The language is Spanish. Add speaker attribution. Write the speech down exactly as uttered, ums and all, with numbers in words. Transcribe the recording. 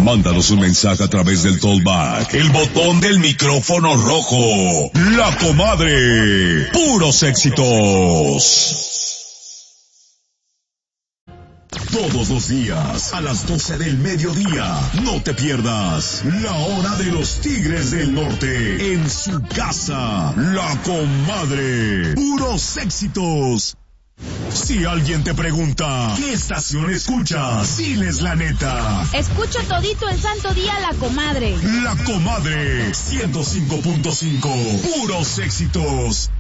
Speaker 1: Mándanos un mensaje a través del Tollback, el botón del micrófono rojo. La Comadre. Puros éxitos. Todos los días, a las doce del mediodía, no te pierdas La Hora de los Tigres del Norte, en su casa, La Comadre. Puros éxitos. Si alguien te pregunta, ¿qué estación escuchas? Diles la neta.
Speaker 2: Escucho todito el santo día La Comadre.
Speaker 1: La Comadre, ciento cinco punto cinco. Puros éxitos.